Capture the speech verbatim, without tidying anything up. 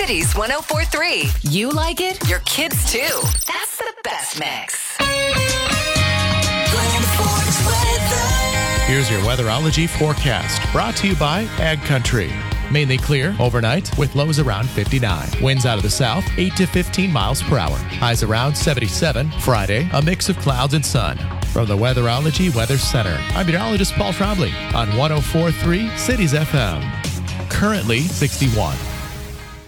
Cities one oh four point three. You like it, your kids too. That's the best mix. Here's your weatherology forecast, brought to you by Ag Country. Mainly clear overnight with lows around fifty-nine. Winds out of the south, eight to fifteen miles per hour. Highs around seventy-seven. Friday, a mix of clouds and sun. From the Weatherology Weather Center, I'm meteorologist Paul Trombley on one oh four point three Cities F M. Currently sixty-one.